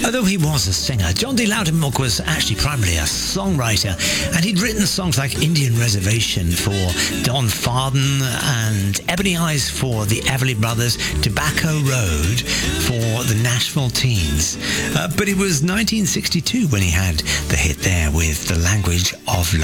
Although he was a singer, John D. Loudermilk was actually primarily a songwriter, and he'd written songs like Indian Reservation for Don Farden and Ebony Eyes for the Everly Brothers, Tobacco Road for the Nashville Teens. But it was 1962 when he had the hit there with The Language of Love.